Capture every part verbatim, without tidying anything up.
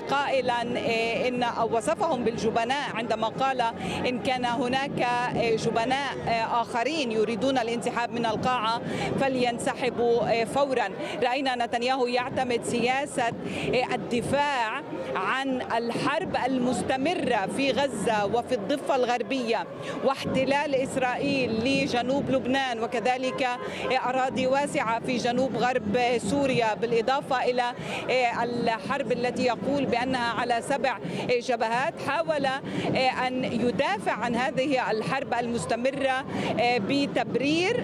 قائلا إن أو وصفهم بالجبناء عندما قال إن كان هناك جبناء آخرين يريدون الانسحاب من القاعة فلينسحبوا فورا. رأينا نتنياهو يعتمد سياسة الدفاع عن الحرب المستمرة في غزة وفي الضفة الغربية واحتلال إسرائيل لجنوب لبنان وكذلك أراضي واسعة في جنوب غرب سوريا، بالإضافة إلى الحرب التي يقول بأنها على سبع جبهات. حاول أن يدافع عن هذه الحرب المستمرة بتبرير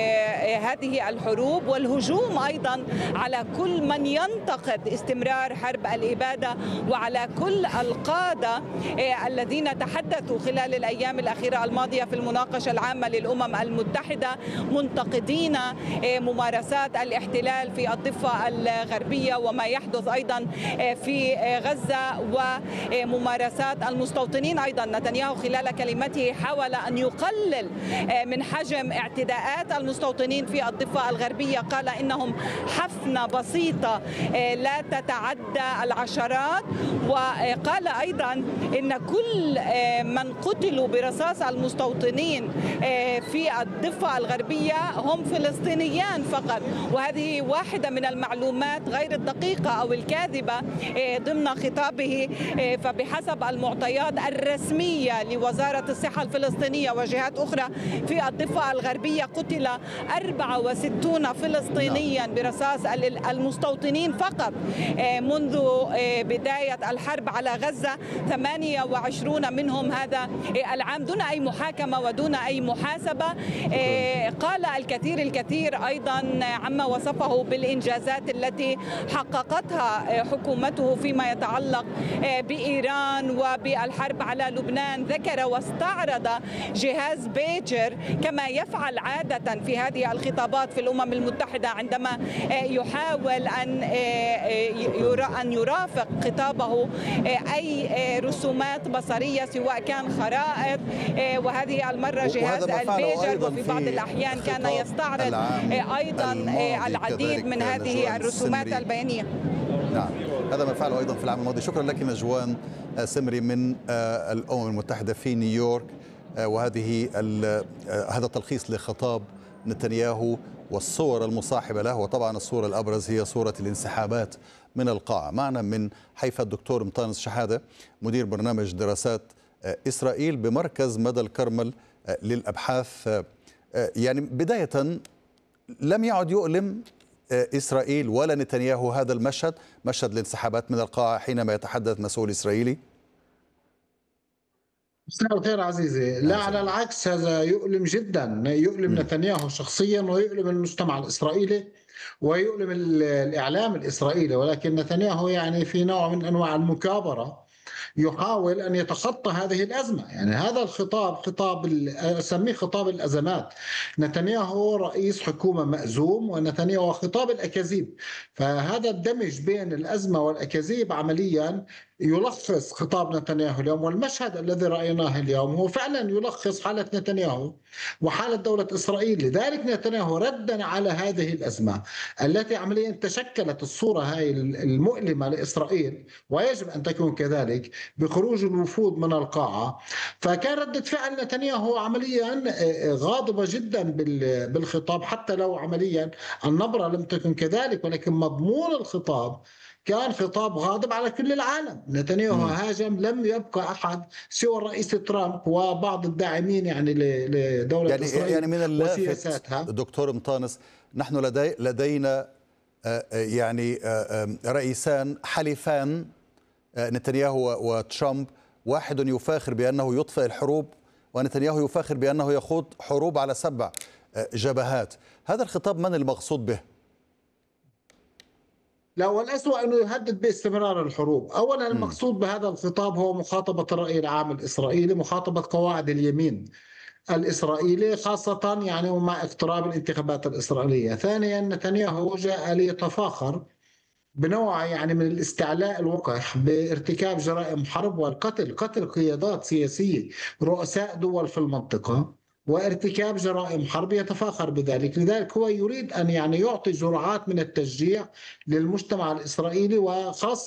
هذه الحروب والهجوم أيضا على كل من ينتقد استمرار حرب الإبادة وعلى كل القادة الذين تحدثوا خلال الأيام الأخيرة الماضية في المناقشة العامة للأمم المتحدة منتقدين ممارسات الاحتلال في الضفة الغربية وما يحدث أيضا في غزة وممارسات المستوطنين. أيضا نتنياهو خلال كلمته حاول أن يقلل من حجم اعتداءات المستوطنين في الضفة الغربية، قال إنهم حفنة بسيطة لا تتعدى العشرات، وقال أيضا إن كل من قتلوا برصاص المستوطنين في الضفة الغربية هم فلسطينيان فقط، وهذه واحدة من المعلومات غير الدقيقة أو الكاذبة ضمن خطابه. فبحسب المعطيات الرسمية لوزارة الصحة الفلسطينية وجهات أخرى في الضفة الغربية قتل أربعة وستين فلسطينيا برصاص المستوطنين فقط منذ بداية الحرب على غزة، ثمانية وعشرين منهم هذا العام دون أي محاكمة ودون أي محاسبة. قال الكثير الكثير أيضا عما وصفه بالإنجازات التي حققتها حكومته فيما يتعلق بإيران وبالحرب على لبنان. ذكر واستعرض جهاز بيجر كما يفعل عادة في هذه الخطابات في الأمم المتحدة عندما يحاول أن أن يرافق خطابه أي رسومات بصرية سواء كان خرائط، وهذه المرة جهاز البيجر وفي بعض الأحيان كان يستعرض أيضا العديد من هذه الرسومات البيانية. نعم، هذا ما فعله أيضا في العام الماضي. شكرا لك نجوان سمري من الأمم المتحدة في نيويورك. وهذه هذا تلخيص لخطاب نتنياهو والصور المصاحبة له، وطبعا الصورة الأبرز هي صورة الانسحابات من القاعة. معنا من حيفا الدكتور مطانس شحادة مدير برنامج دراسات إسرائيل بمركز مدى الكرمل للأبحاث. يعني بداية لم يعد يؤلم إسرائيل ولا نتنياهو هذا المشهد، مشهد الانسحابات من القاعة حينما يتحدث مسؤول إسرائيلي؟ مساء الخير عزيزي. لا، على العكس، هذا يؤلم جدا، يؤلم نتنياهو شخصيا ويؤلم المجتمع الإسرائيلي ويؤلم الإعلام الإسرائيلي، ولكن نتنياهو يعني في نوع من أنواع المكابرة يحاول أن يتخطى هذه الأزمة. يعني هذا الخطاب خطاب أسميه خطاب الأزمات. نتنياهو رئيس حكومة مأزوم ونتنياهو خطاب الأكاذيب، فهذا الدمج بين الأزمة والأكاذيب عمليا يلخص خطاب نتنياهو اليوم. والمشهد الذي رأيناه اليوم هو فعلا يلخص حالة نتنياهو وحالة دولة إسرائيل. لذلك نتنياهو ردا على هذه الأزمة التي عمليا تشكلت الصورة هاي المؤلمة لإسرائيل ويجب أن تكون كذلك بخروج الوفود من القاعة. فكان ردة فعل نتنياهو عمليا غاضبة جدا بالخطاب، حتى لو عمليا النبرة لم تكن كذلك، ولكن مضمون الخطاب كان خطاب غاضب على كل العالم. نتنياهو هاجم، لم يبقى أحد سوى الرئيس ترامب وبعض الداعمين يعني لدولة يعني إسرائيل يعني من اللافت دكتور مطانس، نحن لدي لدينا يعني رئيسان حليفان، نتنياهو وترامب، واحد يفاخر بأنه يطفئ الحروب ونتنياهو يفاخر بأنه يخوض حروب على سبع جبهات. هذا الخطاب من المقصود به؟ لا، والأسوأ أنه يهدد باستمرار الحروب. أولا المقصود بهذا الخطاب هو مخاطبة الرأي العام الإسرائيلي، مخاطبة قواعد اليمين الإسرائيلي خاصة يعني مع اقتراب الانتخابات الإسرائيلية. ثانيا نتنياهو جاء ليتفاخر بنوع يعني من الاستعلاء الوقح بارتكاب جرائم حرب والقتل، قتل قيادات سياسية رؤساء دول في المنطقة وارتكاب جرائم حرب يتفاخر بذلك. لذلك هو يريد أن يعني يعطي جرعات من التشجيع للمجتمع الإسرائيلي وخاصة